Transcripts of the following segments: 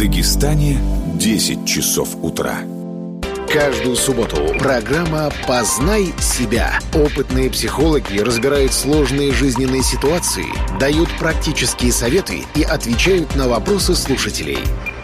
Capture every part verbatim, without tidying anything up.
Дагестане десять часов утра. Каждую субботу программа «Познай себя». Опытные психологи разбирают сложные жизненные ситуации, дают практические советы и отвечают на вопросы слушателей.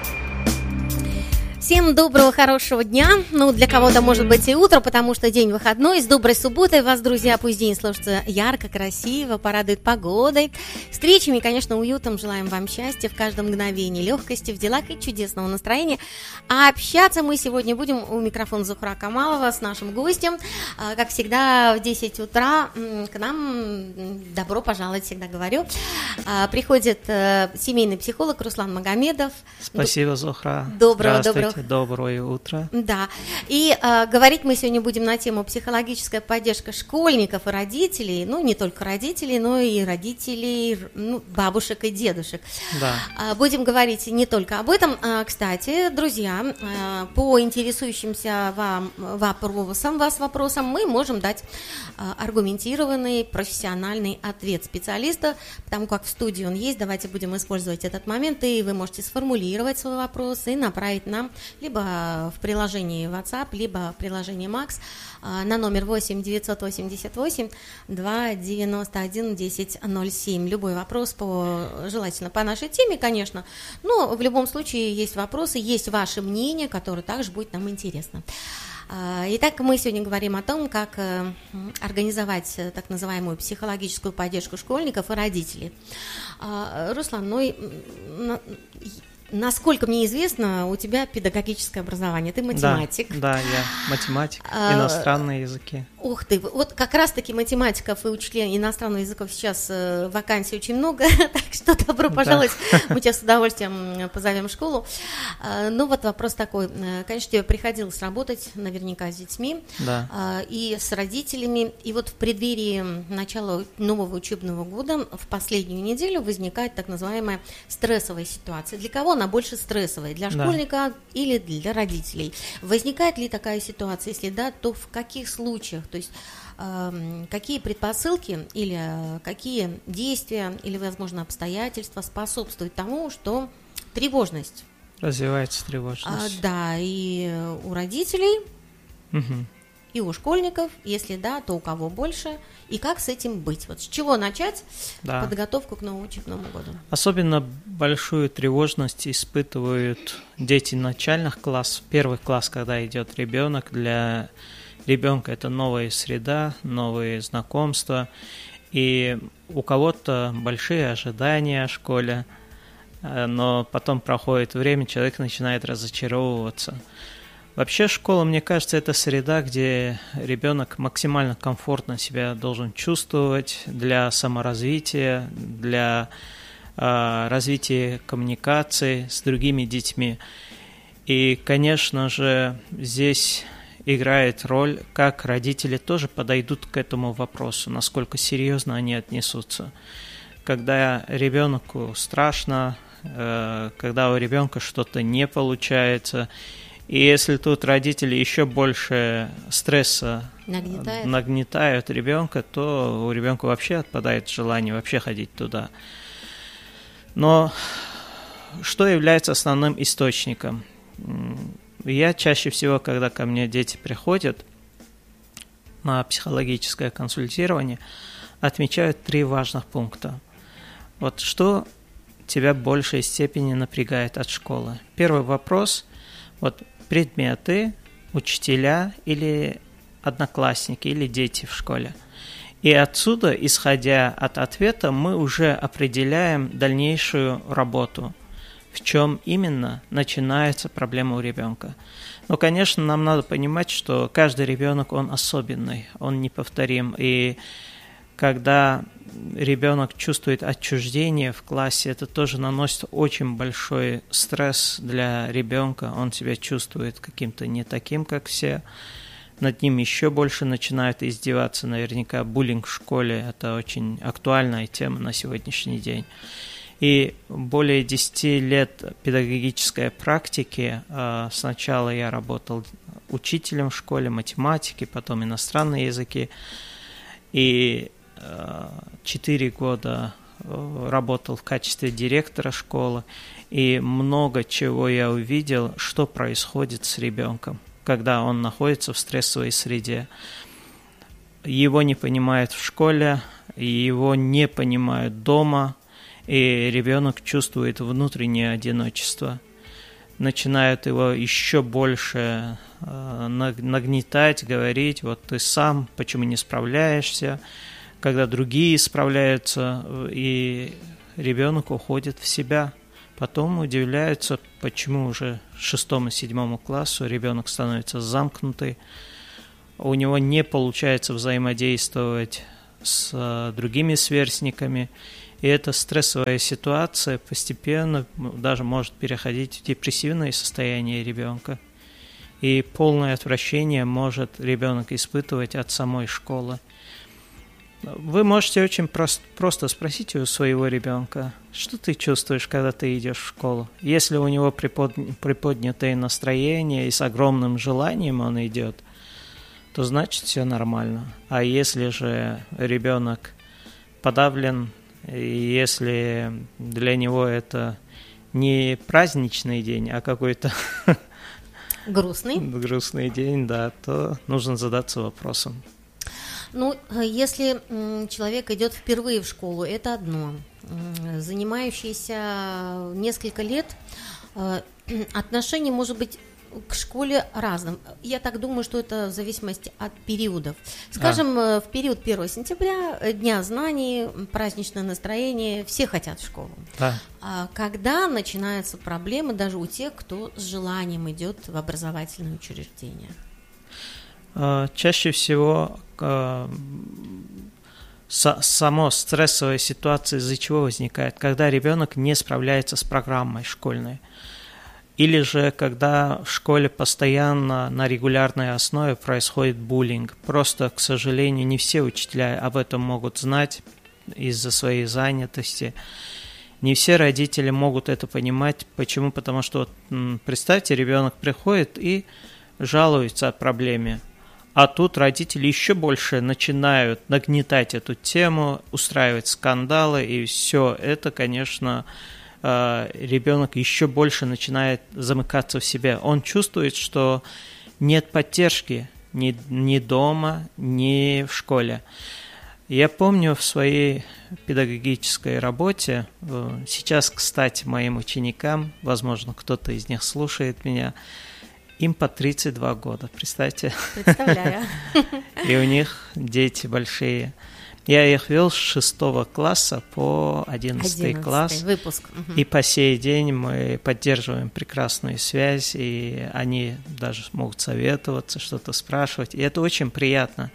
Всем доброго, хорошего дня. Ну, для кого-то, может быть, и утро, потому что день выходной. С доброй субботой вас, друзья. Пусть день сложится ярко, красиво, порадует погодой, встречами, конечно, уютом. Желаем вам счастья в каждом мгновении, легкости в делах и чудесного настроения. А общаться мы сегодня будем у микрофона Зухра Камалова с нашим гостем. Как всегда, в десять утра к нам, добро пожаловать, всегда говорю, приходит семейный психолог Руслан Магомедов. Спасибо, Зухра. Доброго, доброго. Доброе утро. Да. И э, говорить мы сегодня будем на тему психологическая поддержка школьников и родителей. Ну, не только родителей, но и родителей, ну, бабушек и дедушек. Да. Э, будем говорить не только об этом. Э, кстати, друзья, э, по интересующимся вам вопросам, вас вопросам, мы можем дать э, аргументированный, профессиональный ответ специалиста, потому как в студии он есть. Давайте будем использовать этот момент, и вы можете сформулировать свой вопрос и направить нам либо в приложении WhatsApp, либо в приложении Max на номер восемь девятьсот восемьдесят восемь двести девяносто один десять ноль семь. Любой вопрос, по, желательно по нашей теме, конечно, но в любом случае есть вопросы, есть ваше мнение, которое также будет нам интересно. Итак, мы сегодня говорим о том, как организовать так называемую психологическую поддержку школьников и родителей. Руслан, ну, насколько мне известно, у тебя педагогическое образование, ты математик. Да, да, я математик, иностранные языки. Ух ты, вот как раз-таки математиков и учителей иностранных языков сейчас э, вакансий очень много, так что добро пожаловать, да. Мы тебя с удовольствием позовем в школу. Э, ну вот вопрос такой, конечно, тебе приходилось работать наверняка с детьми, да. э, и с родителями, и вот в преддверии начала нового учебного года в последнюю неделю возникает так называемая стрессовая ситуация. Для кого она больше стрессовая, для школьника, да, или для родителей? Возникает ли такая ситуация? Если да, то в каких случаях? То есть э, какие предпосылки или э, какие действия или, возможно, обстоятельства способствуют тому, что тревожность развивается тревожность. А, да, и у родителей, угу. и у школьников, если да, то у кого больше, и как с этим быть? Вот с чего начать, да, подготовку к новому учебному году? Особенно большую тревожность испытывают дети начальных классов, первый класс, когда идет ребенок. Для ребенка это новая среда, новые знакомства, и у кого-то большие ожидания о школе, но потом проходит время, человек начинает разочаровываться. Вообще школа, мне кажется, это среда, где ребенок максимально комфортно себя должен чувствовать для саморазвития, для э, развития коммуникации с другими детьми. И, конечно же, здесь играет роль, как родители тоже подойдут к этому вопросу, насколько серьезно они отнесутся. Когда ребенку страшно, э, когда у ребенка что-то не получается, и если тут родители еще больше стресса нагнетают, нагнетают ребенка, то у ребенка вообще отпадает желание вообще ходить туда. Но что является основным источником? Я чаще всего, когда ко мне дети приходят на психологическое консультирование, отмечаю три важных пункта. Вот что тебя в большей степени напрягает от школы? Первый вопрос – вот предметы, учителя или одноклассники, или дети в школе. И отсюда, исходя от ответа, мы уже определяем дальнейшую работу, в чем именно начинается проблема у ребенка. Но, конечно, нам надо понимать, что каждый ребенок, он особенный, он неповторим. И когда ребенок чувствует отчуждение в классе, это тоже наносит очень большой стресс для ребенка. Он себя чувствует каким-то не таким, как все. Над ним еще больше начинают издеваться. Наверняка буллинг в школе – это очень актуальная тема на сегодняшний день. И более десяти лет педагогической практики. Сначала я работал учителем в школе математики, потом иностранные языки. И четыре года работал в качестве директора школы, и много чего я увидел, что происходит с ребенком, когда он находится в стрессовой среде. Его не понимают в школе, его не понимают дома, и ребенок чувствует внутреннее одиночество. Начинают его еще больше э, нагнетать, говорить, вот ты сам почему не справляешься, когда другие справляются, и ребенок уходит в себя. Потом удивляются, почему уже шестому, седьмому классу ребенок становится замкнутый, у него не получается взаимодействовать с другими сверстниками, и эта стрессовая ситуация постепенно даже может переходить в депрессивное состояние ребенка. И полное отвращение может ребенок испытывать от самой школы. Вы можете очень прост, просто спросить у своего ребенка, что ты чувствуешь, когда ты идешь в школу. Если у него припод, приподнятое настроение и с огромным желанием он идет, то значит все нормально. А если же ребенок подавлен, и если для него это не праздничный день, а какой-то грустный. грустный день, да, то нужно задаться вопросом. Ну, если человек идет впервые в школу, это одно. Занимающийся несколько лет, отношение может быть к школе разным. Я так думаю, что это в зависимости от периодов. Скажем, а. в период первого сентября, Дня знаний, праздничное настроение, все хотят в школу. Да. А когда начинаются проблемы даже у тех, кто с желанием идет в образовательное учреждение? Чаще всего само стрессовая ситуация из-за чего возникает? Когда ребенок не справляется с программой школьной. Или же, когда в школе постоянно на регулярной основе происходит буллинг. Просто, к сожалению, не все учителя об этом могут знать из-за своей занятости. Не все родители могут это понимать. Почему? Потому что, представьте, ребенок приходит и жалуется о проблеме. А тут родители еще больше начинают нагнетать эту тему, устраивать скандалы, и все это, конечно, ребенок еще больше начинает замыкаться в себе. Он чувствует, что нет поддержки ни, ни дома, ни в школе. Я помню в своей педагогической работе, сейчас, кстати, моим ученикам, возможно, кто-то из них слушает меня, им по тридцать два года, представьте. Представляю. И у них дети большие. Я их вел с шестого класса по одиннадцатый класс. Выпуск. И по сей день мы поддерживаем прекрасную связь, и они даже могут советоваться, что-то спрашивать. И это очень приятно.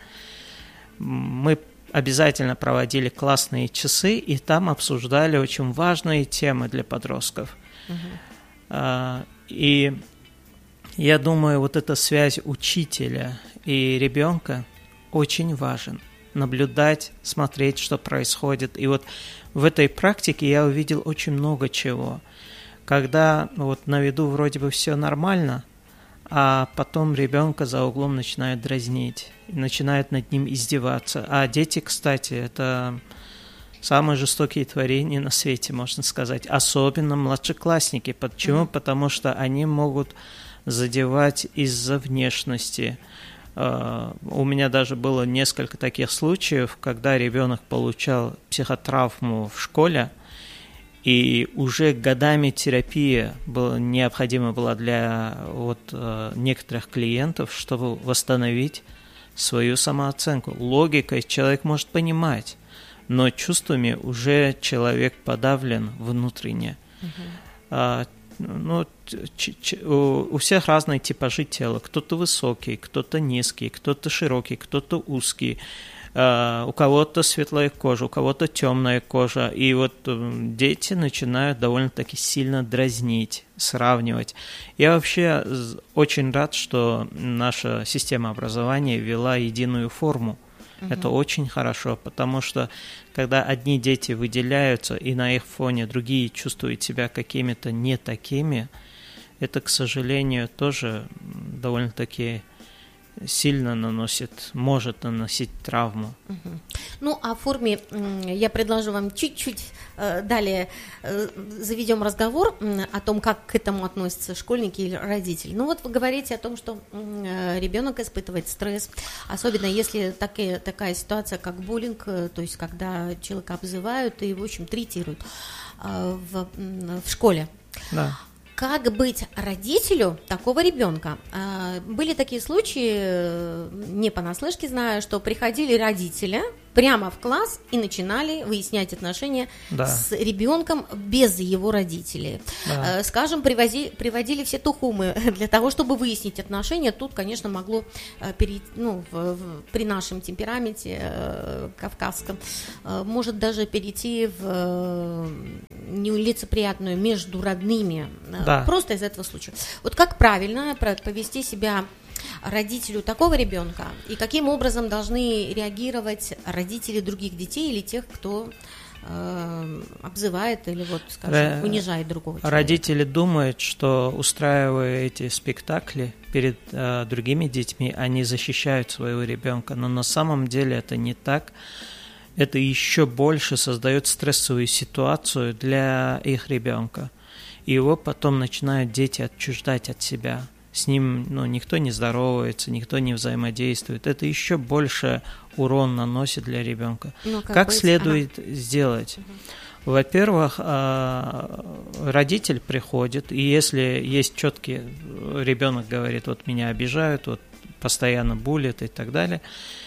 Мы обязательно проводили классные часы, и там обсуждали очень важные темы для подростков. Uh-huh. И я думаю, вот эта связь учителя и ребенка очень важен. Наблюдать, смотреть, что происходит. И вот в этой практике я увидел очень много чего. Когда вот на виду вроде бы все нормально, а потом ребенка за углом начинают дразнить, начинают над ним издеваться. А дети, кстати, это самые жестокие творения на свете, можно сказать. Особенно младшеклассники. Почему? Потому что они могут задевать из-за внешности. Uh, у меня даже было несколько таких случаев, когда ребенок получал психотравму в школе, и уже годами терапия была, необходима была для вот, uh, некоторых клиентов, чтобы восстановить свою самооценку. Логикой человек может понимать, но чувствами уже человек подавлен внутренне. Uh-huh. Uh, Ну, ч- ч- у, у всех разные типажи тела. Кто-то высокий, кто-то низкий, кто-то широкий, кто-то узкий. Uh, у кого-то светлая кожа, у кого-то темная кожа. И вот uh, дети начинают довольно-таки сильно дразнить, сравнивать. Я вообще очень рад, что наша система образования ввела единую форму. Uh-huh. Это очень хорошо, потому что когда одни дети выделяются, и на их фоне другие чувствуют себя какими-то не такими, это, к сожалению, тоже довольно-таки сильно наносит, может наносить травму. Угу. Ну, а в форме я предложу вам чуть-чуть э, далее э, заведем разговор э, о том, как к этому относятся школьники или родители. Ну, вот вы говорите о том, что э, ребенок испытывает стресс, особенно если такая, такая ситуация, как буллинг, э, то есть когда человека обзывают и, в общем, третируют э, в, в школе. Да. Как быть родителю такого ребенка? Были такие случаи, не понаслышке знаю, что приходили родители прямо в класс и начинали выяснять отношения да. с ребенком без его родителей. Да. Скажем, привози, приводили все тухумы для того, чтобы выяснить отношения. Тут, конечно, могло перейти, ну, в, в, при нашем темпераменте э, кавказском, э, может даже перейти в э, нелицеприятную между родными. Да. Просто из этого случая. Вот как правильно повести себя родителю такого ребенка, и каким образом должны реагировать родители других детей или тех, кто э, обзывает или, вот, скажем, Р- унижает другого человека? Родители думают, что, устраивая эти спектакли перед э, другими детьми, они защищают своего ребенка, но на самом деле это не так. Это еще больше создает стрессовую ситуацию для их ребенка. И его потом начинают дети отчуждать от себя. С ним, ну, никто не здоровается, никто не взаимодействует. Это еще больше урон наносит для ребенка. Ну, как как быть? Следует ага. сделать? Угу. Во-первых, родитель приходит, и если есть четкий ребенок говорит, вот меня обижают, вот постоянно булят и так далее,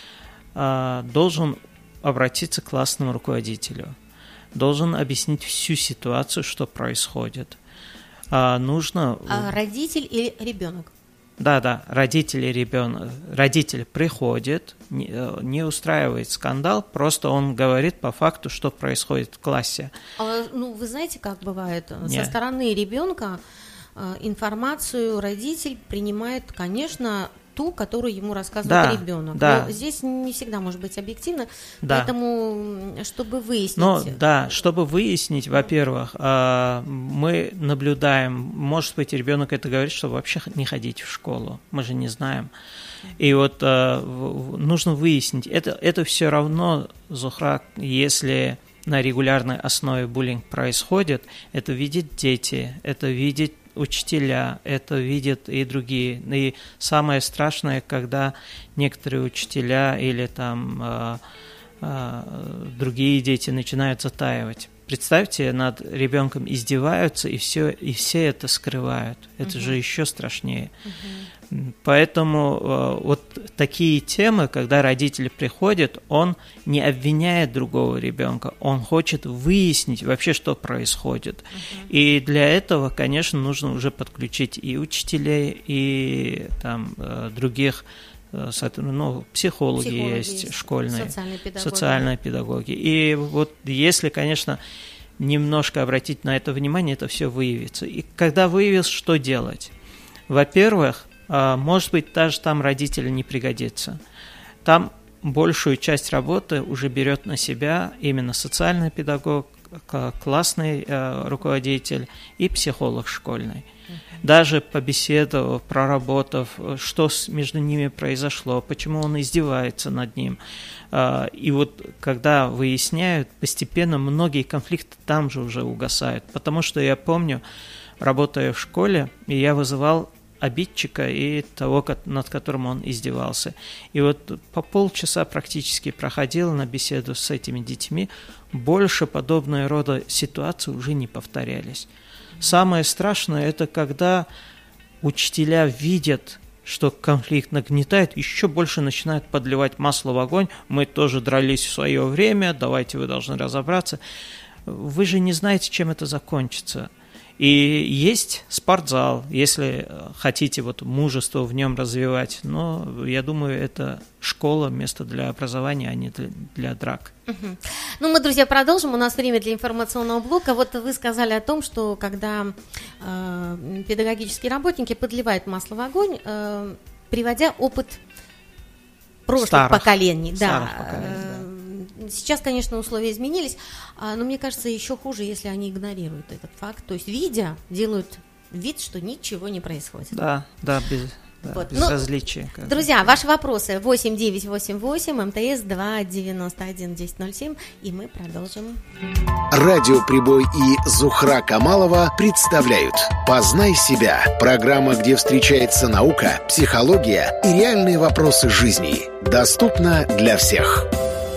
должен обратиться к классному руководителю, должен объяснить всю ситуацию, что происходит. А нужно... А родитель или ребенок? Да, да, родитель и ребенок. Родитель приходит, не, не устраивает скандал, просто он говорит по факту, что происходит в классе. А, ну, вы знаете, как бывает? Нет. Со стороны ребенка информацию родитель принимает, конечно, ту, которую ему рассказывает да, ребенок. Да. Но здесь не всегда может быть объективно, да. поэтому, чтобы выяснить... Но, да, чтобы выяснить, во-первых, мы наблюдаем, может быть, ребенок это говорит, что вообще не ходить в школу, мы же не знаем. И вот нужно выяснить, это, это все равно, Зухра, если на регулярной основе буллинг происходит, это видят дети, это видят учителя, это видят и другие. И самое страшное, когда некоторые учителя или там э, э, другие дети начинают затаивать. Представьте, над ребенком издеваются, и все, и все это скрывают. Это uh-huh. же еще страшнее. Uh-huh. Поэтому э, вот такие темы, когда родители приходят, он не обвиняет другого ребенка, он хочет выяснить вообще, что происходит. Uh-huh. И для этого, конечно, нужно уже подключить и учителей, и там э, других, э, ну, психологи, психологи есть, есть школьные, социальные педагоги. социальные педагоги. И вот если, конечно, немножко обратить на это внимание, это все выявится. И когда выявилось, что делать? Во-первых, может быть, даже там родители не пригодится. Там большую часть работы уже берет на себя именно социальный педагог, классный руководитель и психолог школьный. Даже побеседовав, проработав, что между ними произошло, почему он издевается над ним. И вот когда выясняют, постепенно многие конфликты там же уже угасают. Потому что я помню, работая в школе, я вызывал обидчика и того, над которым он издевался. И вот по полчаса практически проходила на беседу с этими детьми, больше подобного рода ситуации уже не повторялись. Самое страшное – это когда учителя видят, что конфликт нагнетает, еще больше начинают подливать масло в огонь. Мы тоже дрались в свое время, давайте вы должны разобраться. Вы же не знаете, чем это закончится. И есть спортзал, если хотите вот мужество в нем развивать, но я думаю, это школа, место для образования, а не для, для драк. Угу. Ну, мы, друзья, продолжим. У нас время для информационного блока. Вот вы сказали о том, что когда э, педагогические работники подливают масло в огонь, э, приводя опыт прошлых Старых. поколений. Старых да. поколений, да. Сейчас, конечно, условия изменились, но мне кажется, еще хуже, если они игнорируют этот факт. То есть, видя, делают вид, что ничего не происходит. Да, да, без, Да, вот. безразличие. Ну, друзья, ваши вопросы восемь девятьсот восемьдесят восемь эм тэ эс два девяносто один десять ноль семь, и мы продолжим. Радио Прибой и Зухра Камалова представляют «Познай себя» – программа, где встречается наука, психология и реальные вопросы жизни. Доступна для всех.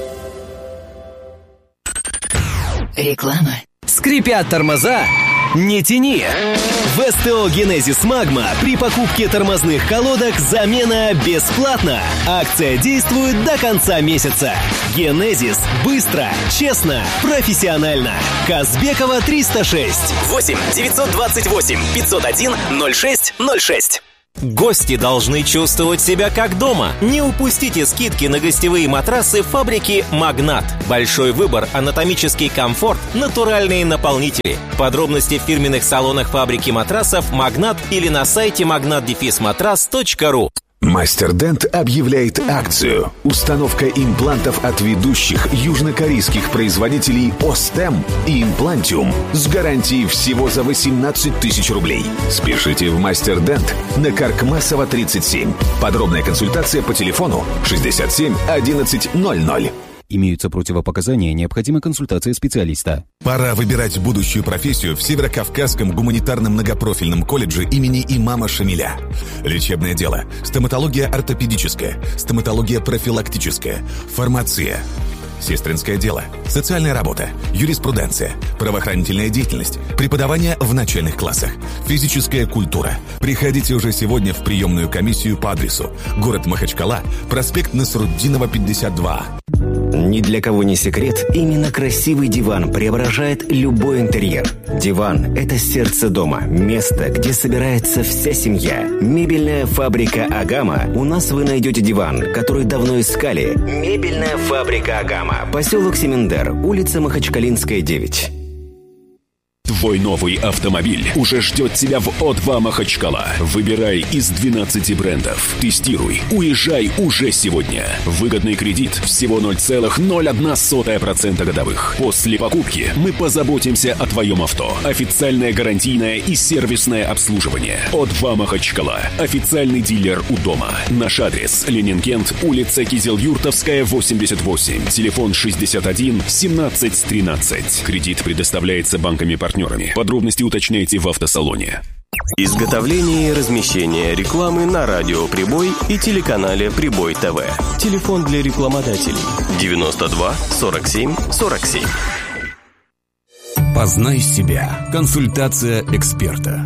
Реклама. Скрипят тормоза? Не тяни! В эс тэ о «Генезис Магма» при покупке тормозных колодок замена бесплатна. Акция действует до конца месяца. «Генезис» – быстро, честно, профессионально. Казбекова триста шесть. восемь девятьсот двадцать восемь пятьсот один ноль шесть ноль шесть. Гости должны чувствовать себя как дома. Не упустите скидки на гостевые матрасы фабрики «Магнат». Большой выбор, анатомический комфорт, натуральные наполнители. Подробности в фирменных салонах фабрики матрасов «Магнат» или на сайте магнат дефис матрас точка ру. Мастер Дент объявляет акцию. Установка имплантов от ведущих южнокорейских производителей Остем и Имплантиум с гарантией всего за восемнадцать тысяч рублей. Спешите в Мастер Дент на Каркмасова тридцать семь. Подробная консультация по телефону шестьдесят семь одиннадцать ноль ноль. Имеются противопоказания, необходима консультация специалиста. Пора выбирать будущую профессию в Северокавказском гуманитарном многопрофильном колледже имени имама Шамиля. Лечебное дело, стоматология ортопедическая, стоматология профилактическая, фармация, сестринское дело, социальная работа, юриспруденция, правоохранительная деятельность, преподавание в начальных классах, физическая культура. Приходите уже сегодня в приемную комиссию по адресу: город Махачкала, проспект Насруддинова, пятьдесят два. Ни для кого не секрет, именно красивый диван преображает любой интерьер. Диван – это сердце дома, место, где собирается вся семья. Мебельная фабрика «Агама». У нас вы найдете диван, который давно искали. Мебельная фабрика «Агама». Поселок Семендер, улица Махачкалинская, девять. Твой новый автомобиль уже ждет тебя в О два Махачкала. Выбирай из двенадцати брендов. Тестируй. Уезжай уже сегодня. Выгодный кредит всего ноль целых ноль одна сотая процента годовых. После покупки мы позаботимся о твоем авто. Официальное гарантийное и сервисное обслуживание. О два Махачкала. Официальный дилер у дома. Наш адрес: Ленинкент, улица Кизел-Юртовская, восемьдесят восемь. Телефон шестьдесят один семнадцать тринадцать. Кредит предоставляется банками-партнерами. Подробности уточняйте в автосалоне. Изготовление и размещение рекламы на радио Прибой и телеканале Прибой ТВ. Телефон для рекламодателей девяносто два сорок семь сорок семь. Познай себя. Консультация эксперта.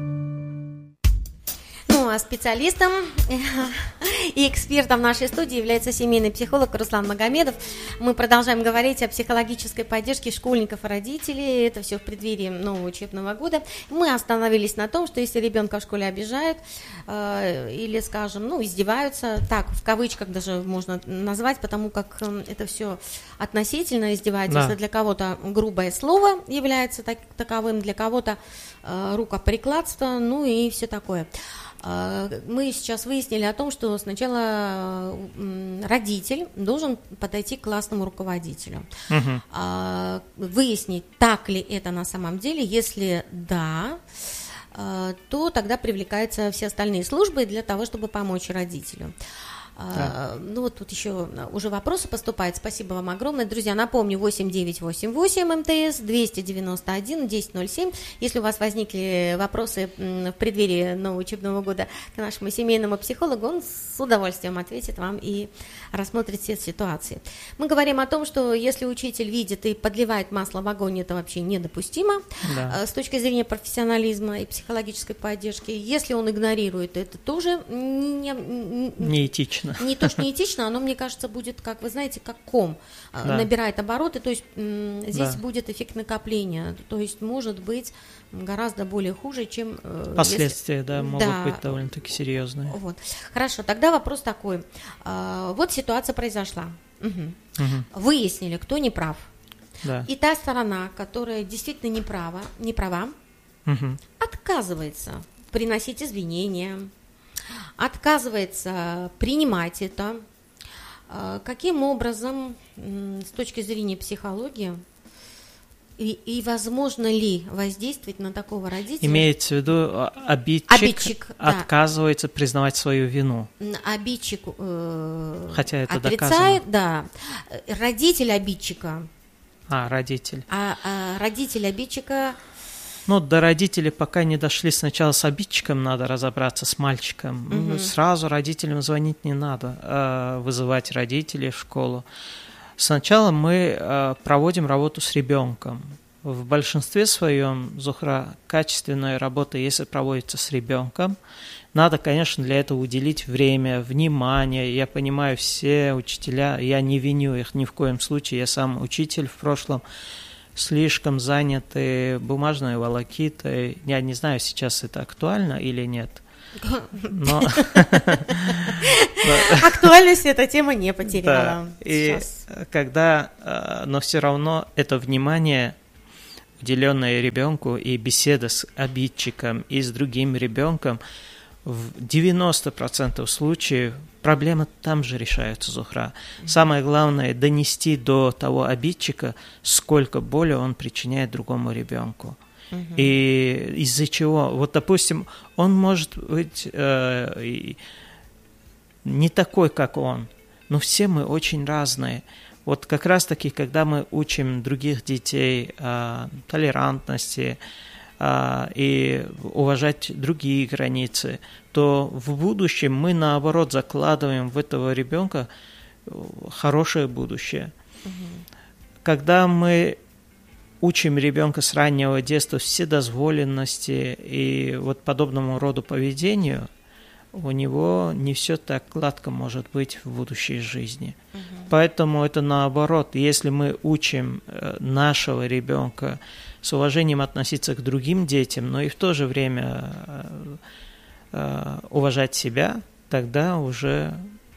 Специалистом и экспертом нашей студии является семейный психолог Руслан Магомедов. Мы продолжаем говорить о психологической поддержке школьников и родителей. Это все в преддверии нового учебного года. Мы остановились на том, что если ребенка в школе обижают э, или, скажем, ну, издеваются, так, в кавычках даже можно назвать, потому как э, это все относительно издевательство. Да. Для кого-то грубое слово является так, таковым, для кого-то э, рукоприкладство, ну и все такое. Мы сейчас выяснили о том, что сначала родитель должен подойти к классному руководителю, угу. выяснить, так ли это на самом деле. Если да, то тогда привлекаются все остальные службы для того, чтобы помочь родителю. Да. Ну вот тут еще уже вопросы поступают. Спасибо вам огромное. Друзья, напомню, восемь девятьсот восемьдесят восемь эм тэ эс два девяносто один десять ноль семь. Если у вас возникли вопросы в преддверии нового учебного года к нашему семейному психологу, он с удовольствием ответит вам и рассмотрит все ситуации. Мы говорим о том, что если учитель видит и подливает масло в огонь, это вообще недопустимо, да, с точки зрения профессионализма и психологической поддержки. Если он игнорирует, это тоже не, не, неэтично. Не то, что неэтично, оно, мне кажется, будет, как вы знаете, как ком, да, набирает обороты, то есть м, здесь да. будет эффект накопления, то есть может быть гораздо более хуже, чем... Э, Последствия, если... да, могут да. быть довольно-таки серьезные. Вот. Хорошо, тогда вопрос такой. А, вот ситуация произошла. Угу. Угу. Выяснили, кто не прав. Да. И та сторона, которая действительно не права, не права, угу. отказывается приносить извинения, отказывается принимать это. Каким образом, с точки зрения психологии, И, и возможно ли воздействовать на такого родителя? Имеется в виду, обидчик, обидчик отказывается да. признавать свою вину. Обидчик э, Хотя это отрицает, доказано. да. Родитель обидчика. А, родитель. А, а родитель обидчика... Ну, до родителей пока не дошли. Сначала с обидчиком надо разобраться, с мальчиком. Угу. Сразу родителям звонить не надо, а вызывать родителей в школу. Сначала мы проводим работу с ребенком. В большинстве своем, Зухра, качественная работа, если проводится с ребенком, надо, конечно, для этого уделить время, внимание. Я понимаю, все учителя, я не виню их ни в коем случае, я сам учитель в прошлом, слишком заняты бумажной волокитой. Я не знаю, сейчас это актуально или нет. Но... Актуальность эта тема не потеряла. Да. И когда, но все равно это внимание, уделенное ребенку, и беседа с обидчиком и с другим ребенком, в девяноста процентах случаев проблемы там же решаются, Зухра. Самое главное донести до того обидчика, сколько боли он причиняет другому ребенку. Uh-huh. И из-за чего? Вот, допустим, он может быть э, не такой, как он, но все мы очень разные. Вот как раз-таки, когда мы учим других детей э, толерантности э, и уважать другие границы, то в будущем мы, наоборот, закладываем в этого ребенка хорошее будущее. Uh-huh. Когда мы учим ребенка с раннего детства вседозволенности и вот подобному роду поведению, у него не все так гладко может быть в будущей жизни. Uh-huh. Поэтому это наоборот. Если мы учим нашего ребенка с уважением относиться к другим детям, но и в то же время уважать себя, тогда уже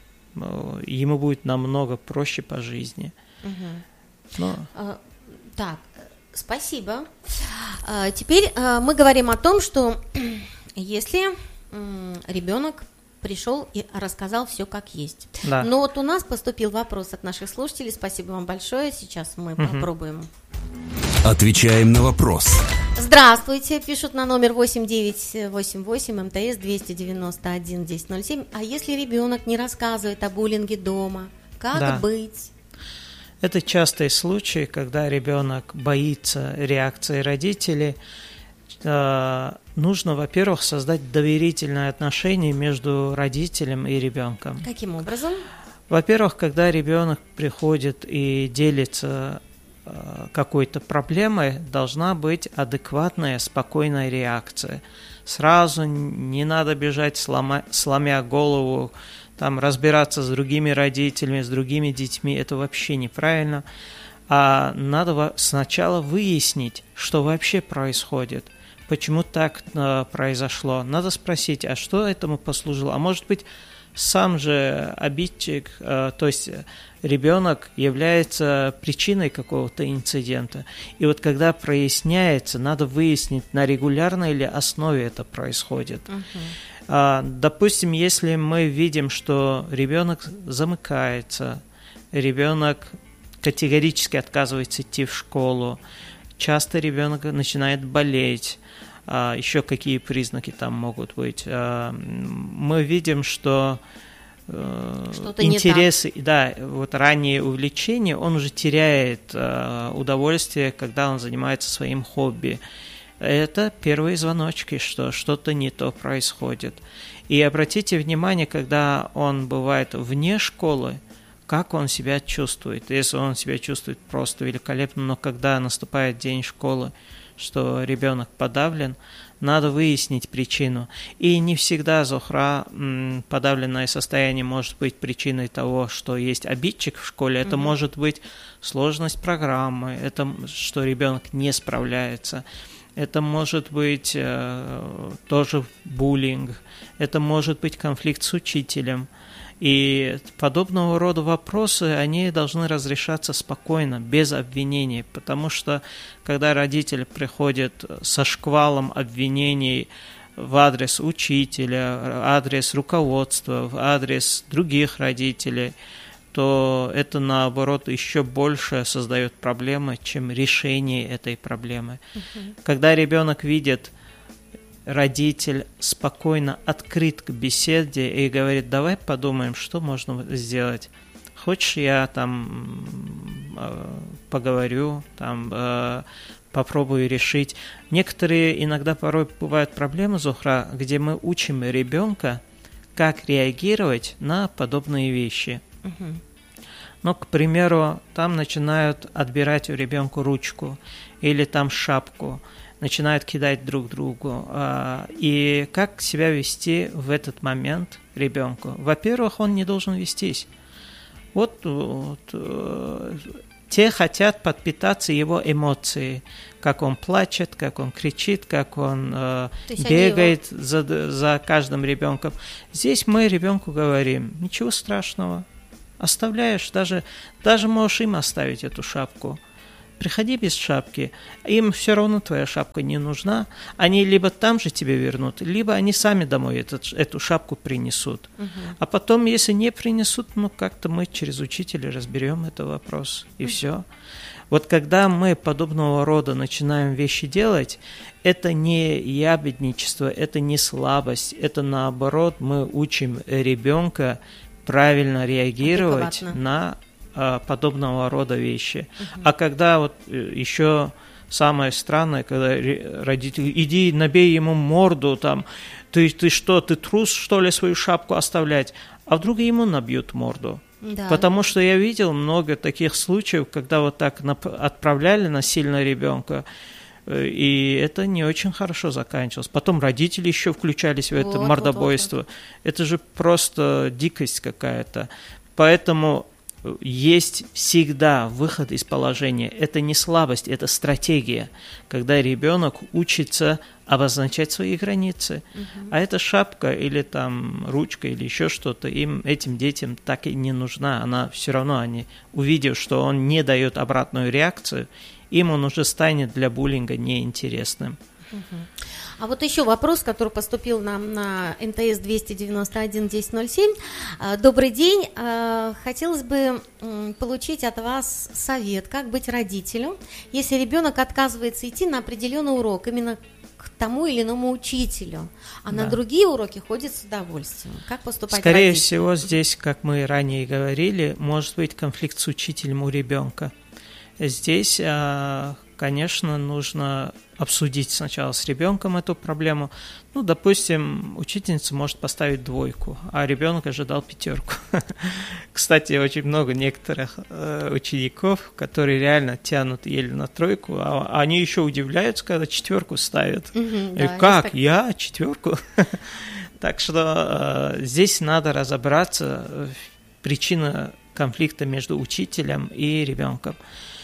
ему будет намного проще по жизни. Uh-huh. Но... uh, так. Спасибо. Теперь мы говорим о том, что если ребенок пришел и рассказал все как есть. Да. Но вот у нас поступил вопрос от наших слушателей. Спасибо вам большое. Сейчас мы угу. попробуем. Отвечаем на вопрос. Здравствуйте, пишут на номер восемь девятьсот восемьдесят восемь эм тэ эс двести девяносто один десять ноль семь. А если ребенок не рассказывает о буллинге дома, как да. быть? Это частый случай, когда ребенок боится реакции родителей. Нужно, во-первых, создать доверительные отношения между родителем и ребенком. Каким образом? Во-первых, когда ребенок приходит и делится какой-то проблемой, должна быть адекватная, спокойная реакция. Сразу не надо бежать, слома, сломя голову, там, разбираться с другими родителями, с другими детьми. Это вообще неправильно. А надо сначала выяснить, что вообще происходит, почему так э, произошло. Надо спросить, а что этому послужило? А может быть, сам же обидчик, э, то есть ребенок является причиной какого-то инцидента. И вот когда проясняется, надо выяснить, на регулярной ли основе это происходит. Uh-huh. Допустим, если мы видим, что ребенок замыкается, ребенок категорически отказывается идти в школу, часто ребенок начинает болеть, еще какие признаки там могут быть. Мы видим, что что-то интересы, да, вот раннее увлечение, он уже теряет удовольствие, когда он занимается своим хобби. Это первые звоночки, что что-то не то происходит. И обратите внимание, когда он бывает вне школы, как он себя чувствует. Если он себя чувствует просто великолепно, но когда наступает день школы, что ребенок подавлен, надо выяснить причину. И не всегда, Зухра, подавленное состояние может быть причиной того, что есть обидчик в школе. Это угу. может быть сложность программы, это что ребенок не справляется. Это может быть э, тоже буллинг, это может быть конфликт с учителем. И подобного рода вопросы, они должны разрешаться спокойно, без обвинений, потому что когда родитель приходит со шквалом обвинений в адрес учителя, в адрес руководства, в адрес других родителей, то это, наоборот, еще больше создает проблемы, чем решение этой проблемы. Uh-huh. Когда ребенок видит, родитель спокойно открыт к беседе и говорит, давай подумаем, что можно сделать. Хочешь, я там поговорю, там попробую решить. Некоторые иногда порой бывают проблемы, Зухра, где мы учим ребенка, как реагировать на подобные вещи. Uh-huh. Ну, к примеру, там начинают отбирать у ребенка ручку или там шапку, начинают кидать друг другу. И как себя вести в этот момент ребенку? Во-первых, он не должен вестись. Вот, вот те хотят подпитаться его эмоцией, как он плачет, как он кричит, как он э, бегает его... за, за каждым ребенком. Здесь мы ребенку говорим, ничего страшного, оставляешь, даже, даже можешь им оставить эту шапку. Приходи без шапки, им все равно твоя шапка не нужна, они либо там же тебе вернут, либо они сами домой этот, эту шапку принесут. Uh-huh. А потом, если не принесут, ну как-то мы через учителя разберем этот вопрос, и uh-huh. все. Вот когда мы подобного рода начинаем вещи делать, это не ябедничество, это не слабость, это наоборот, мы учим ребенка правильно реагировать на подобного рода вещи. Uh-huh. А когда вот еще самое странное, когда родители, иди набей ему морду, там, ты, ты что, ты трус, что ли, свою шапку оставлять? А вдруг ему набьют морду? Да. Потому что я видел много таких случаев, когда вот так отправляли насильно ребенка, и это не очень хорошо заканчивалось. Потом родители еще включались в это вот, мордобойство. Вот, вот, вот. Это же просто дикость какая-то. Поэтому есть всегда выход из положения. Это не слабость, это стратегия, когда ребенок учится обозначать свои границы. Uh-huh. А эта шапка или там ручка или еще что-то, им, этим детям так и не нужна. Она все равно, они, увидев, что он не дает обратную реакцию, им он уже станет для буллинга неинтересным. Uh-huh. А вот еще вопрос, который поступил нам на эм тэ эс двести девяносто один десять ноль семь. Добрый день. Хотелось бы получить от вас совет, как быть родителем, если ребенок отказывается идти на определенный урок, именно к тому или иному учителю, а да. на другие уроки ходит с удовольствием. Как поступать Скорее родителям? всего, здесь, как мы ранее говорили, может быть конфликт с учителем у ребенка. Здесь, конечно, нужно обсудить сначала с ребенком эту проблему. Ну, допустим, учительница может поставить двойку, а ребенок ожидал пятерку. Кстати, очень много некоторых учеников, которые реально тянут еле на тройку, а они еще удивляются, когда четверку ставят. Угу, да, как? Я четверку? Так что здесь надо разобраться в причине конфликта между учителем и ребенком.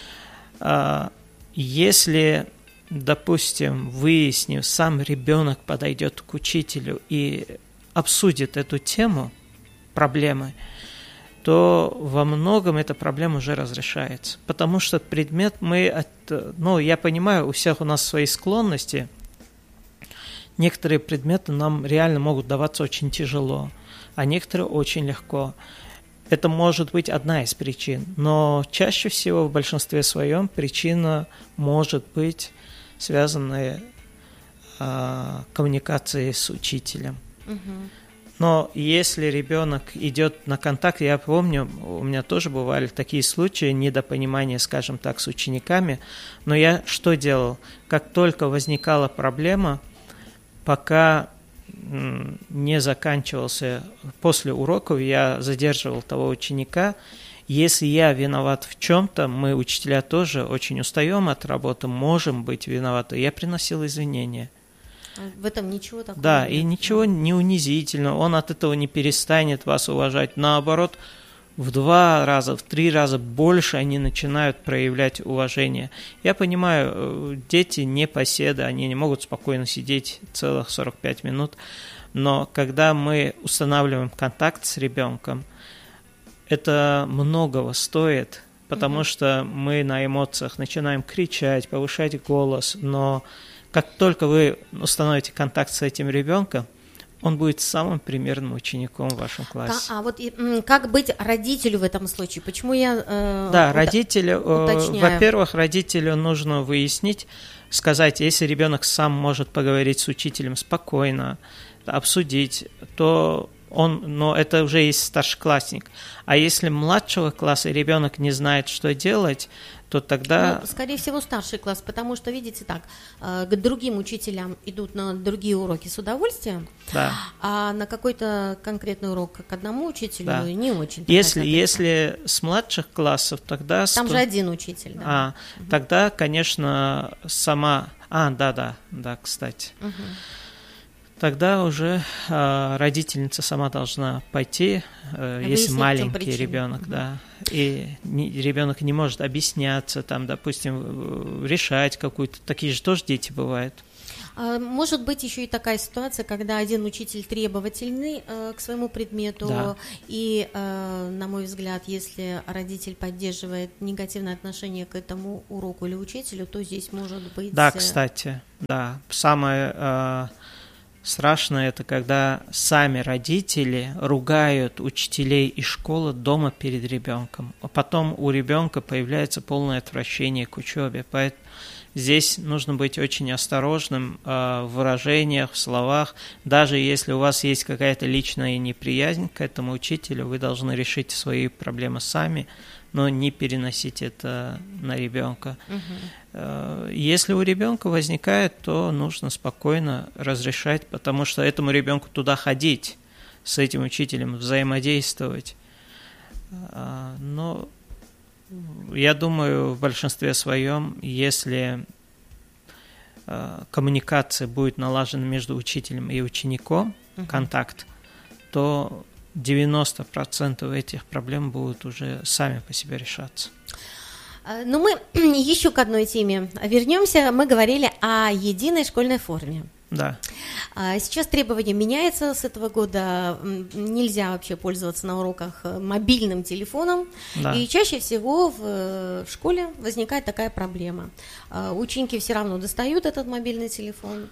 Если, допустим, выяснив, сам ребенок подойдет к учителю и обсудит эту тему, проблемы, то во многом эта проблема уже разрешается. Потому что предмет мы, от, ну, я понимаю, у всех у нас свои склонности, некоторые предметы нам реально могут даваться очень тяжело, а некоторые очень легко. Это может быть одна из причин, но чаще всего в большинстве своем причина может быть связанная э, коммуникацией с учителем. Угу. Но если ребенок идет на контакт, я помню, у меня тоже бывали такие случаи недопонимания, скажем так, с учениками, но я что делал? Как только возникала проблема, пока не заканчивался, после уроков я задерживал того ученика. Если я виноват в чем-то, мы, учителя, тоже очень устаем от работы, можем быть виноваты, я приносил извинения. В этом ничего такого да, нет. И ничего не унизительного, он от этого не перестанет вас уважать, наоборот, в два раза, в три раза больше они начинают проявлять уважение. Я понимаю, дети не поседы, они не могут спокойно сидеть целых сорок пять минут, но когда мы устанавливаем контакт с ребенком, это многого стоит, потому mm-hmm. что мы на эмоциях начинаем кричать, повышать голос, но как только вы установите контакт с этим ребенком, он будет самым примерным учеником в вашем классе. А, а вот и, как быть родителю в этом случае? Почему я э, Да, ут- родителю, уточняю? э, во-первых, родителю нужно выяснить, сказать, если ребенок сам может поговорить с учителем спокойно, обсудить, то он, но это уже есть старшеклассник. А если младшего класса ребенок не знает, что делать, то тогда... Ну, скорее всего, старший класс, потому что, видите, так, э, к другим учителям идут на другие уроки с удовольствием, Да. а на какой-то конкретный урок к одному учителю Да. не очень. Если, если с младших классов, тогда... Там сто... же один учитель, да. А, угу. Тогда, конечно, сама... А, да-да, да, кстати. Угу. Тогда уже э, родительница сама должна пойти, э, если маленький ребенок, угу. да, и не, ребенок не может объясняться, там, допустим, решать какую-то, такие же тоже дети бывают. Может быть еще и такая ситуация, когда один учитель требовательный э, к своему предмету, да. и, э, на мой взгляд, если родитель поддерживает негативное отношение к этому уроку или учителю, то здесь может быть... Да, кстати, да, самое... Э, Страшно это, когда сами родители ругают учителей и школы дома перед ребенком, а потом у ребенка появляется полное отвращение к учебе. Поэтому здесь нужно быть очень осторожным в выражениях, в словах. Даже если у вас есть какая-то личная неприязнь к этому учителю, вы должны решить свои проблемы сами, но не переносить это на ребенка. Uh-huh. Если у ребенка возникает, то нужно спокойно разрешать, потому что этому ребенку туда ходить, с этим учителем взаимодействовать. Но я думаю, в большинстве своем, если коммуникация будет налажена между учителем и учеником, uh-huh. контакт, то девяносто процентов этих проблем будут уже сами по себе решаться. Ну, мы еще к одной теме вернемся. Мы говорили о единой школьной форме. Да. Сейчас требования меняются с этого года. Нельзя вообще пользоваться на уроках мобильным телефоном. Да. И чаще всего в школе возникает такая проблема. Ученики все равно достают этот мобильный телефон.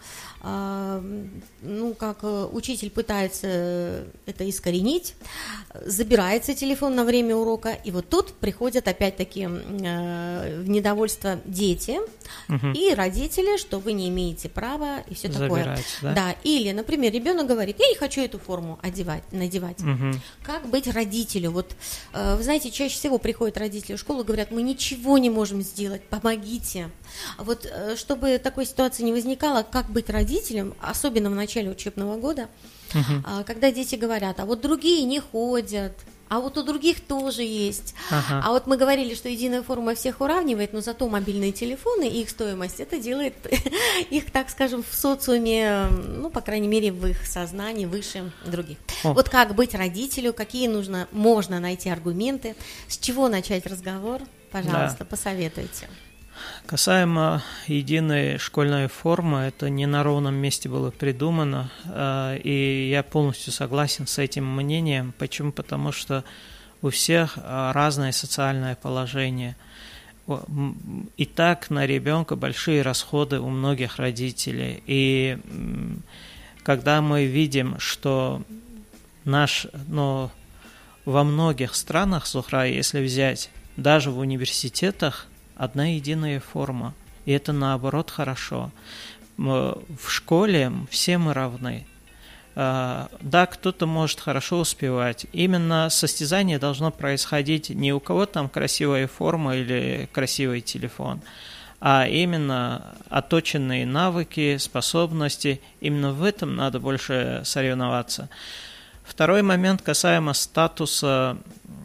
Ну, как учитель пытается это искоренить, забирается телефон на время урока, и вот тут приходят опять-таки в недовольство дети угу. и родители, что вы не имеете права и все такое. Да? Да, или, например, ребенок говорит, я не хочу эту форму одевать, надевать. Угу. Как быть родителю? Вот, вы знаете, чаще всего приходят родители в школу и говорят, мы ничего не можем сделать, помогите. Вот, чтобы такой ситуации не возникало, как быть родителем, особенно в начале учебного года, uh-huh. когда дети говорят, а вот другие не ходят, а вот у других тоже есть. Uh-huh. А вот мы говорили, что единая форма всех уравнивает, но зато мобильные телефоны и их стоимость, это делает их, так скажем, в социуме, ну, по крайней мере, в их сознании выше других. Oh. Вот как быть родителю, какие нужно, можно найти аргументы, с чего начать разговор, пожалуйста, да. посоветуйте. Касаемо единой школьной формы, это не на ровном месте было придумано, и я полностью согласен с этим мнением. Почему? Потому что у всех разное социальное положение. И так на ребенка большие расходы у многих родителей. И когда мы видим, что наш, но во многих странах, Зухра, если взять, даже в университетах, одна единая форма, и это наоборот хорошо. В школе все мы равны. Да, кто-то может хорошо успевать. Именно состязание должно происходить не у кого там красивая форма или красивый телефон, а именно отточенные навыки, способности. Именно в этом надо больше соревноваться. Второй момент касаемо статуса,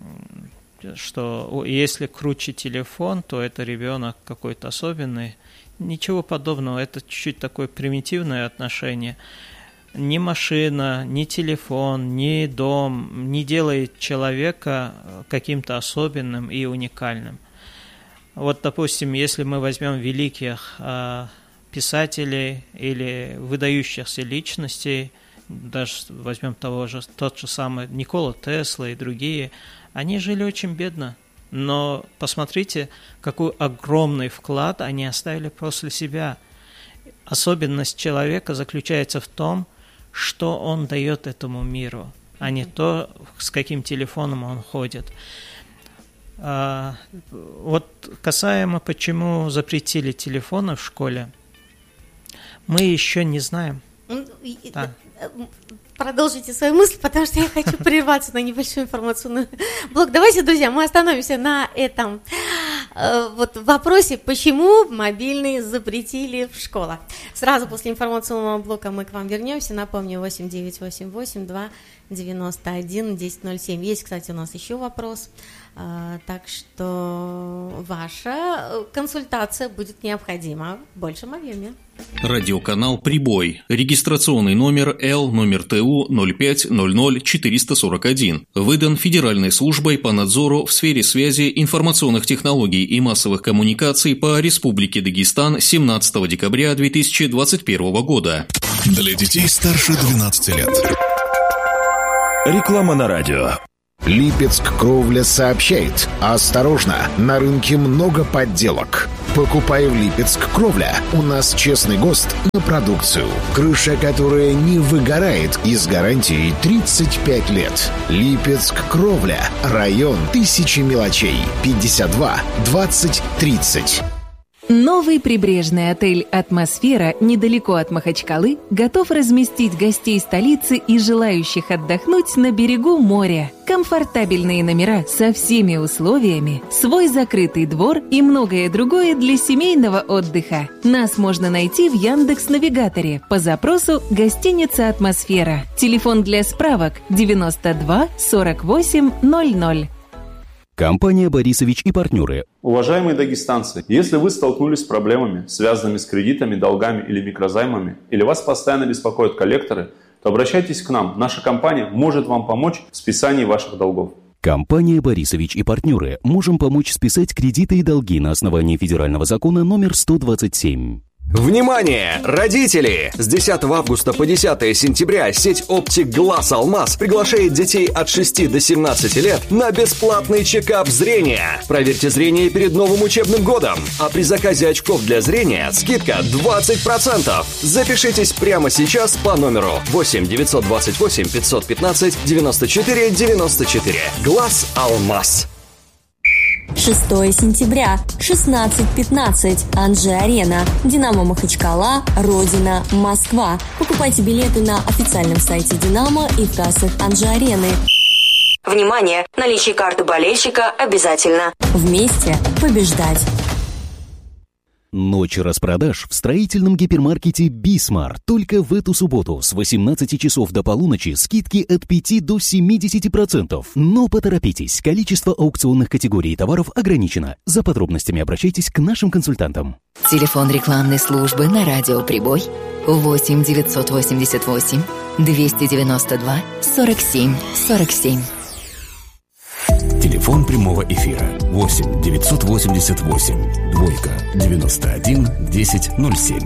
что если круче телефон, то это ребенок какой-то особенный. Ничего подобного, это чуть-чуть такое примитивное отношение. Ни машина, ни телефон, ни дом не делает человека каким-то особенным и уникальным. Вот, допустим, если мы возьмем великих э, писателей или выдающихся личностей, даже возьмем того же, тот же самый Никола Тесла и другие, они жили очень бедно, но посмотрите, какой огромный вклад они оставили после себя. Особенность человека заключается в том, что он дает этому миру, а не то, с каким телефоном он ходит. А, вот касаемо, почему запретили телефоны в школе, мы еще не знаем. Да. Продолжите свою мысль, потому что я хочу прерваться на небольшой информационный блок. Давайте, друзья, мы остановимся на этом э, вот вопросе, почему мобильные запретили в школах. Сразу после информационного блока мы к вам вернемся. Напомню, восемь девятьсот восемьдесят восемь два девяносто один десять ноль семь. Есть, кстати, у нас еще вопрос. Uh, так что ваша консультация будет необходима в большем объеме. Радиоканал «Прибой». Регистрационный номер Л, номер ТУ ноль пять ноль ноль четыреста сорок один. Выдан Федеральной службой по надзору в сфере связи, информационных технологий и массовых коммуникаций по Республике Дагестан семнадцатого декабря две тысячи двадцать первого года. Для детей старше двенадцати лет. Реклама на радио. Липецк Кровля сообщает: осторожно, на рынке много подделок. Покупай в Липецк Кровля. У нас честный ГОСТ на продукцию. Крыша, которая не выгорает, и с гарантией тридцать пять лет. Липецк Кровля. Район Тысячи мелочей. пятьдесят два двадцать тридцать. Новый прибрежный отель «Атмосфера» недалеко от Махачкалы готов разместить гостей столицы и желающих отдохнуть на берегу моря. Комфортабельные номера со всеми условиями, свой закрытый двор и многое другое для семейного отдыха. Нас можно найти в Яндекс.Навигаторе по запросу «Гостиница «Атмосфера». Телефон для справок девяносто два сорок восемь ноль ноль. Компания «Борисович и партнеры». Уважаемые дагестанцы, если вы столкнулись с проблемами, связанными с кредитами, долгами или микрозаймами, или вас постоянно беспокоят коллекторы, то обращайтесь к нам. Наша компания может вам помочь в списании ваших долгов. Компания «Борисович и партнеры». Можем помочь списать кредиты и долги на основании федерального закона номер сто двадцать семь. Внимание, родители! С десятого августа по десятое сентября сеть «Оптик Глаз Алмаз» приглашает детей от шести до семнадцати лет на бесплатный чекап зрения. Проверьте зрение перед новым учебным годом. А при заказе очков для зрения скидка двадцать процентов. Запишитесь прямо сейчас по номеру восемь девятьсот двадцать восемь пятьсот пятнадцать девяносто четыре девяносто четыре. Глаз Алмаз. шестого сентября, шестнадцать пятнадцать, Анжи-Арена, Динамо Махачкала, Родина, Москва. Покупайте билеты на официальном сайте Динамо и в кассах Анжи-Арены. Внимание! Наличие карты болельщика обязательно. Вместе побеждать! Ночь распродаж в строительном гипермаркете «Бисмар». Только в эту субботу с восемнадцати часов до полуночи скидки от пяти до семидесяти процентов. Но поторопитесь, количество аукционных категорий товаров ограничено. За подробностями обращайтесь к нашим консультантам. Телефон рекламной службы на радио «Прибой» восемь девятьсот восемьдесят восемь двести девяносто два сорок семь сорок семь. Телефон прямого эфира восемь девятьсот восемьдесят восемь двойка девяносто один десять ноль семь.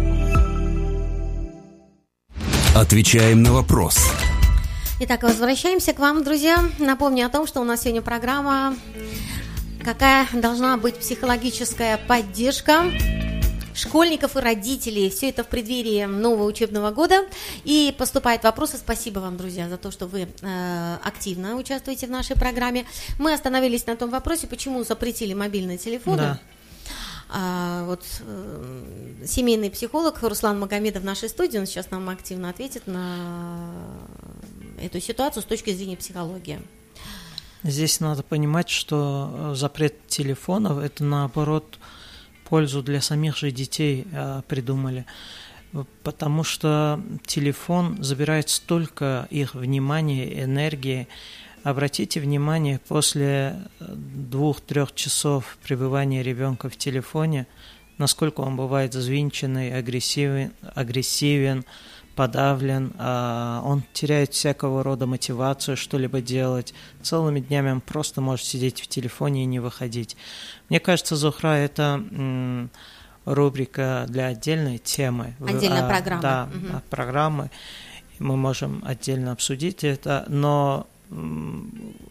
Отвечаем на вопрос. Итак, возвращаемся к вам, друзья. Напомню о том, что у нас сегодня программа «Какая должна быть психологическая поддержка школьников и родителей». Все это в преддверии нового учебного года. И поступают вопросы. Спасибо вам, друзья, за то, что вы э, активно участвуете в нашей программе. Мы остановились на том вопросе, почему запретили мобильные телефоны. Да. А, вот э, семейный психолог Руслан Магомедов в нашей студии, он сейчас нам активно ответит на эту ситуацию с точки зрения психологии. Здесь надо понимать, что запрет телефонов – это, наоборот, пользу для самих же детей э, придумали, потому что телефон забирает столько их внимания, энергии. Обратите внимание, после двух-трех часов пребывания ребенка в телефоне, насколько он бывает взвинченный, агрессивен, агрессивен, подавлен, э, он теряет всякого рода мотивацию что-либо делать. Целыми днями он просто может сидеть в телефоне и не выходить. Мне кажется, Зухра, это м, рубрика для отдельной темы. Отдельная а, программа. Да, угу. программы. Мы можем отдельно обсудить это, но м,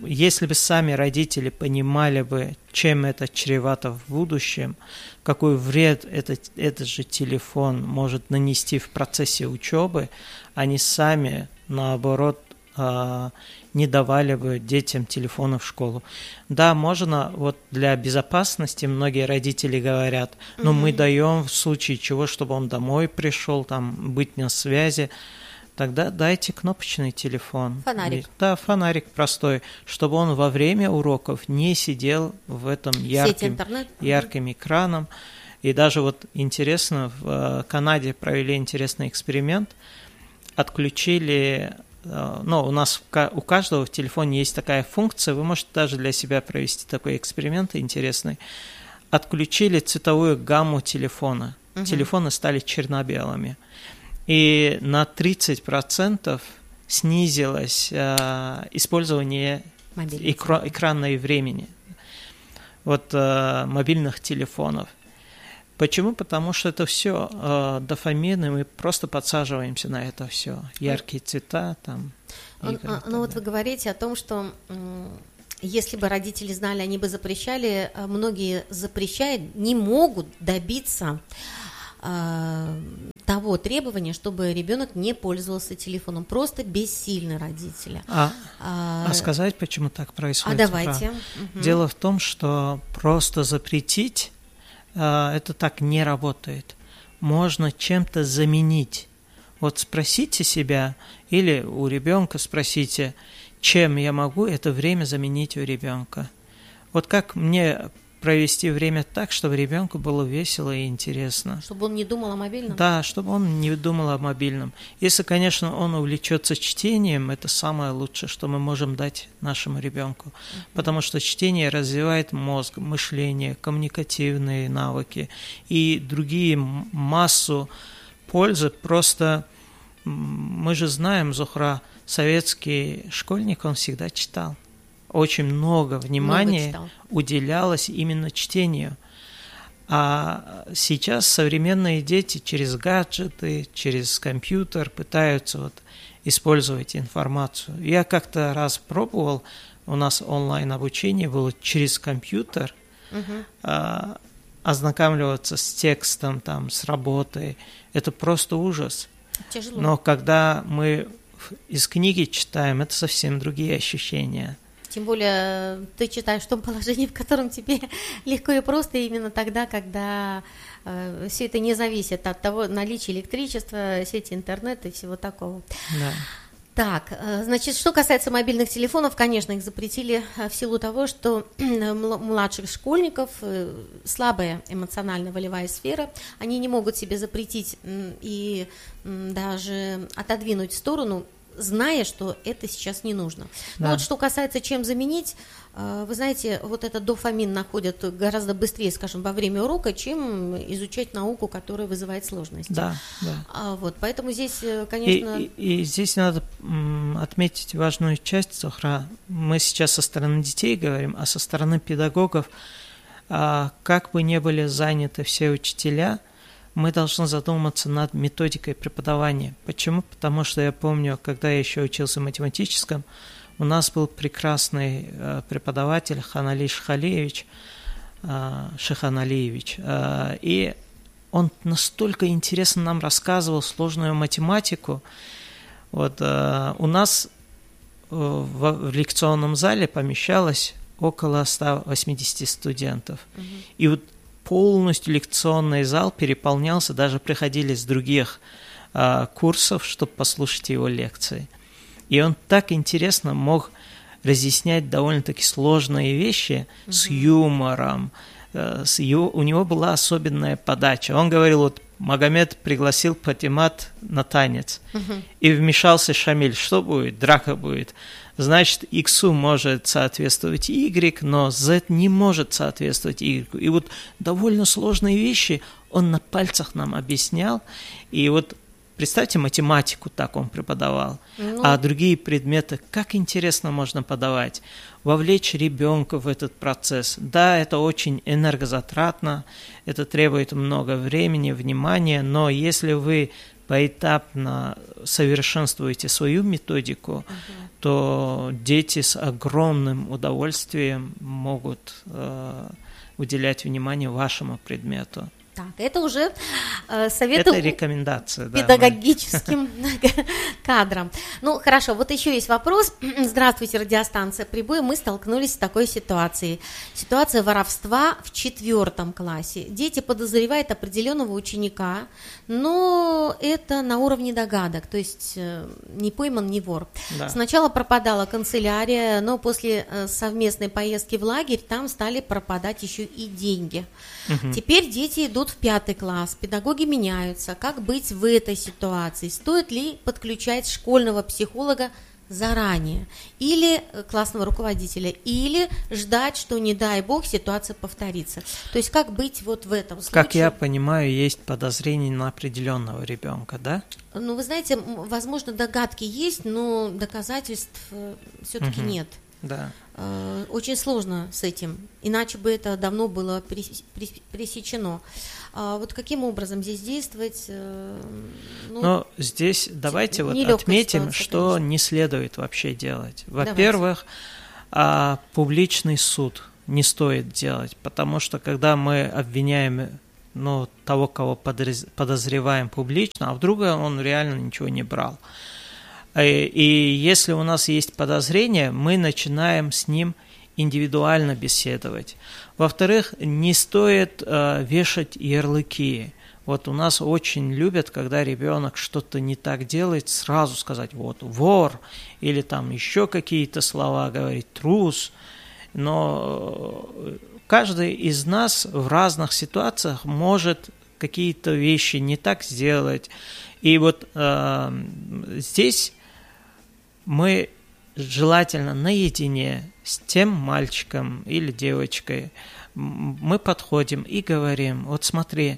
если бы сами родители понимали бы, чем это чревато в будущем, какой вред этот, этот же телефон может нанести в процессе учебы, они сами, наоборот, не давали бы детям телефоны в школу. Да, можно, вот для безопасности многие родители говорят, ну, mm-hmm. мы даем в случае чего, чтобы он домой пришел, там, быть на связи. Тогда дайте кнопочный телефон. Фонарик. Да, фонарик простой, чтобы он во время уроков не сидел в этом ярким, ярким экраном. И даже вот интересно, в Канаде провели интересный эксперимент, отключили, ну, у нас у каждого в телефоне есть такая функция, вы можете даже для себя провести такой эксперимент интересный, отключили цветовую гамму телефона, угу. телефоны стали черно-белыми. И на тридцать процентов снизилось э, использование экра- экранного времени вот, э, мобильных телефонов. Почему? Потому что это все э, дофамин, и мы просто подсаживаемся на это все. Яркие цвета, там. Он, а, ну вот вы говорите о том, что м- если бы родители знали, они бы запрещали. Многие запрещают, не могут добиться того требования, чтобы ребенок не пользовался телефоном. Просто бессильны родители. А, а, а сказать, почему так происходит? А давайте. Угу. Дело в том, что просто запретить а, это так не работает. Можно чем-то заменить. Вот спросите себя, или у ребенка спросите, чем я могу это время заменить у ребенка. Вот как мне провести время так, чтобы ребенку было весело и интересно. Чтобы он не думал о мобильном? Да, чтобы он не думал о мобильном. Если, конечно, он увлечется чтением, это самое лучшее, что мы можем дать нашему ребенку. Uh-huh. Потому что чтение развивает мозг, мышление, коммуникативные навыки и другие массу пользы. Просто мы же знаем, Зухра, советский школьник, он всегда читал. Очень много внимания много уделялось именно чтению. А сейчас современные дети через гаджеты, через компьютер пытаются вот использовать информацию. Я как-то раз пробовал, у нас онлайн-обучение было через компьютер, угу. а, ознакомливаться с текстом, там, с работой. Это просто ужас. Тяжело. Но когда мы из книги читаем, это совсем другие ощущения. Тем более ты читаешь в том положении, в котором тебе легко и просто, именно тогда, когда э, все это не зависит от того наличия электричества, сети интернета и всего такого. Да. Так, э, значит, что касается мобильных телефонов, конечно, их запретили в силу того, что младших школьников э, слабая эмоционально-волевая сфера, они не могут себе запретить э, и э, даже отодвинуть в сторону, зная, что это сейчас не нужно. Да. Но вот что касается, чем заменить, вы знаете, вот этот дофамин находят гораздо быстрее, скажем, во время урока, чем изучать науку, которая вызывает сложности. Да, да. А, вот, поэтому здесь, конечно... И, и, и здесь надо м, отметить важную часть, Зухра. Мы сейчас со стороны детей говорим, а со стороны педагогов, а, как бы ни были заняты все учителя, мы должны задуматься над методикой преподавания. Почему? Потому что я помню, когда я еще учился в математическом, у нас был прекрасный э, преподаватель Ханали Шхалиевич, э, Шихан Алиевич, э, и он настолько интересно нам рассказывал сложную математику. Вот, э, у нас э, в, в лекционном зале помещалось около ста восьмидесяти студентов. Угу. И вот полностью лекционный зал переполнялся, даже приходили с других а, курсов, чтобы послушать его лекции. И он так интересно мог разъяснять довольно-таки сложные вещи mm-hmm. с юмором. С его, у него была особенная подача. Он говорил, вот Магомед пригласил Патимат на танец, mm-hmm. и вмешался Шамиль. Что будет? Драка будет. Значит, X может соответствовать Y, но Z не может соответствовать Y. И вот довольно сложные вещи он на пальцах нам объяснял. И вот представьте, математику так он преподавал. Ну... А другие предметы, как интересно можно подавать. Вовлечь ребенка в этот процесс. Да, это очень энергозатратно, это требует много времени, внимания, но если вы поэтапно совершенствуете свою методику, uh-huh. то дети с огромным удовольствием могут э, уделять внимание вашему предмету. Так, это уже э, советы это рекомендация, педагогическим да, кадрам. Ну, хорошо, вот еще есть вопрос. Здравствуйте, радиостанция «Прибой». Мы столкнулись с такой ситуацией. Ситуация воровства в четвертом классе. Дети подозревают определенного ученика, но это на уровне догадок, то есть э, не пойман, не вор. Да. Сначала пропадала канцелярия, но после э, совместной поездки в лагерь там стали пропадать еще и деньги. Угу. Теперь дети идут в пятый класс, педагоги меняются. Как быть в этой ситуации? Стоит ли подключать школьного психолога заранее или классного руководителя, или ждать, что, не дай бог, ситуация повторится? То есть как быть вот в этом случае? Как я понимаю, есть подозрение на определенного ребенка, да? Ну, вы знаете, возможно, догадки есть, но доказательств все-таки угу. нет. Да. Очень сложно с этим, иначе бы это давно было пресечено. Вот каким образом здесь действовать? Ну, Но здесь давайте вот отметим, что конечно. Не следует вообще делать. Во-первых, а, публичный суд не стоит делать, потому что когда мы обвиняем ну, того, кого подозреваем публично, а вдруг он реально ничего не брал. И если у нас есть подозрение, мы начинаем с ним индивидуально беседовать. Во-вторых, не стоит э, вешать ярлыки. Вот у нас очень любят, когда ребенок что-то не так делает, сразу сказать вот вор, или там еще какие-то слова говорить, трус. Но каждый из нас в разных ситуациях может какие-то вещи не так сделать. И вот э, здесь мы желательно наедине с тем мальчиком или девочкой мы подходим и говорим, вот смотри,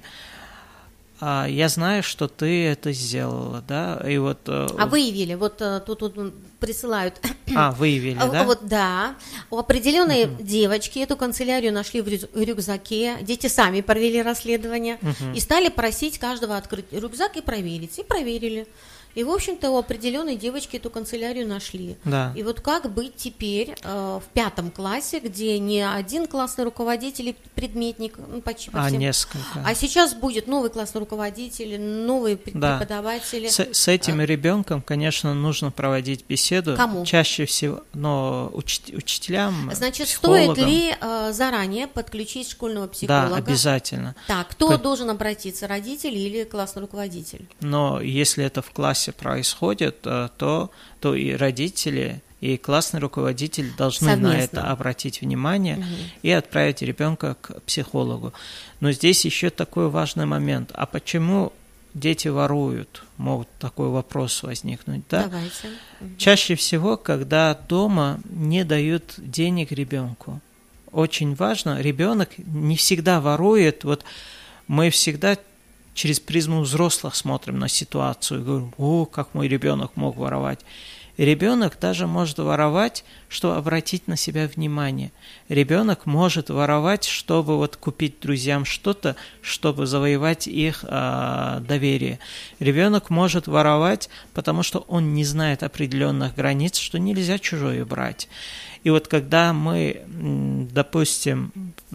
я знаю, что ты это сделала, да, и вот... А выявили, вот тут, тут присылают... А, выявили, да? Вот, да, у определенной uh-huh. девочки эту канцелярию нашли в рюкзаке, дети сами провели расследование uh-huh. и стали просить каждого открыть рюкзак и проверить, и проверили. И, в общем-то, у определенной девочки эту канцелярию нашли. Да. И вот как быть теперь э, в пятом классе, где не один классный руководитель и предметник, ну, почти по а всем, несколько. А сейчас будет новый классный руководитель, новые да. преподаватели. С, с этим а... ребенком, конечно, нужно проводить беседу. Кому? Чаще всего, но уч, учителям, Значит, психологам. Стоит ли э, заранее подключить школьного психолога? Да, обязательно. Так, кто По... должен обратиться, родитель или классный руководитель? Но если это в классе происходит, то, то и родители, и классный руководитель должны Совместно. На это обратить внимание угу. и отправить ребенка к психологу. Но здесь еще такой важный момент. А почему дети воруют? Может такой вопрос возникнуть. Да? Давайте. Угу. Чаще всего, когда дома не дают денег ребенку. Очень важно, ребенок не всегда ворует. Вот мы всегда через призму взрослых смотрим на ситуацию и говорим, о, как мой ребенок мог воровать. И ребенок даже может воровать, чтобы обратить на себя внимание. Ребенок может воровать, чтобы вот купить друзьям что-то, чтобы завоевать их э, доверие. Ребенок может воровать, потому что он не знает определенных границ, что нельзя чужое брать. И вот когда мы, допустим,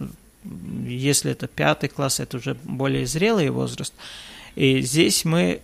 если это пятый класс, это уже более зрелый возраст, и здесь мы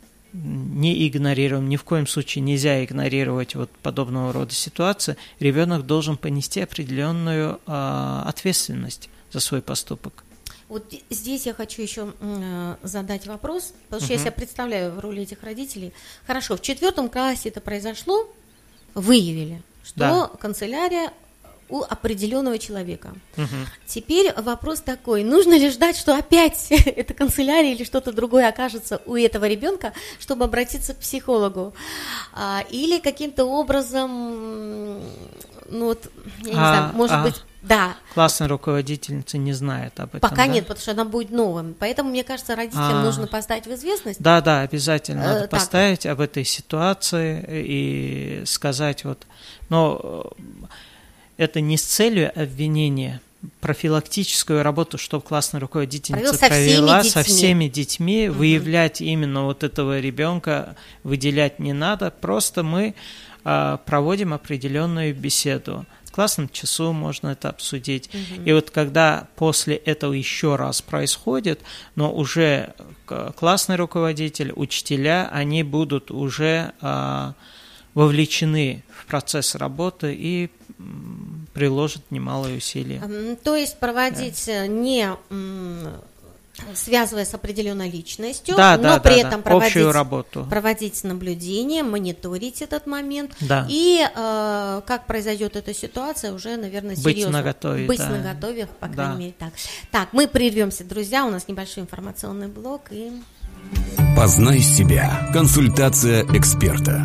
не игнорируем, ни в коем случае нельзя игнорировать вот подобного рода ситуации. Ребенок должен понести определенную э, ответственность за свой поступок. Вот здесь я хочу еще э, задать вопрос, потому что uh-huh. я себя представляю в роли этих родителей. Хорошо, в четвертом классе это произошло, выявили, что да. канцелярия у определенного человека. Угу. Теперь вопрос такой, нужно ли ждать, что опять эта канцелярия или что-то другое окажется у этого ребенка, чтобы обратиться к психологу? А, или каким-то образом, ну вот, я не а, знаю, может а, быть, да. Классная руководительница не знает об этом. Пока да? нет, потому что она будет новым. Поэтому, мне кажется, родителям а, нужно поставить в известность. Да, да, обязательно надо э, поставить так. об этой ситуации и сказать вот, но это не с целью обвинения, профилактическую работу, чтобы классная руководительница со провела всеми со всеми детьми, угу. выявлять именно вот этого ребенка, выделять не надо, просто мы проводим определенную беседу. В классном часу можно это обсудить. Mm-hmm. И вот когда после этого еще раз происходит, но уже классный руководитель, учителя, они будут уже а, вовлечены в процесс работы и м, приложат немалые усилия. То есть проводить да. не... связывая с определенной личностью, да, но да, при да, этом да. проводить, работу. проводить наблюдение, мониторить этот момент. Да. И э, как произойдет эта ситуация, уже, наверное, быть серьезно. наготове, Быть да. наготове, по крайней да. мере, так. Так, мы прервемся, друзья, у нас небольшой информационный блок. И... Познай себя. Консультация эксперта.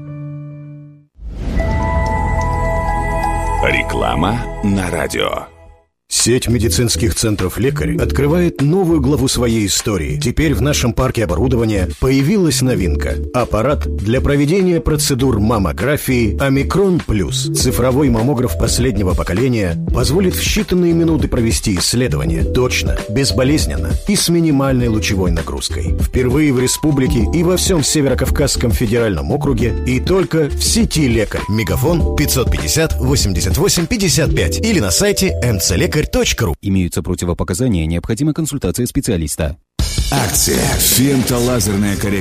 Реклама на радио. Сеть медицинских центров «Лекарь» открывает новую главу своей истории. Теперь в нашем парке оборудования появилась новинка. Аппарат для проведения процедур маммографии «Омикрон Плюс». Цифровой маммограф последнего поколения позволит в считанные минуты провести исследование точно, безболезненно и с минимальной лучевой нагрузкой. Впервые в республике и во всем Северо-Кавказском федеральном округе и только в сети «Лекарь». Мегафон пятьсот пятьдесят восемьдесят восемь пятьдесят пять или на сайте эм цэ лекарь точка ру. Имеются противопоказания, необходима консультация специалиста. Акция «Фемтолазерная коррекция